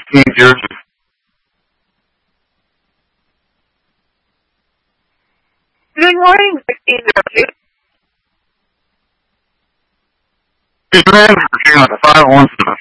1602. Good morning, 1602. Hey, man, we're checking out the 517.